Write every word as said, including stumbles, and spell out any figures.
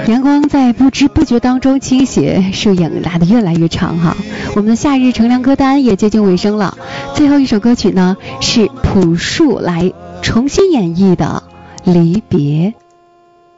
阳光在不知不觉当中倾斜，树影拉得越来越长哈。我们的夏日乘凉歌单也接近尾声了，最后一首歌曲呢是朴树来重新演绎的《离别》。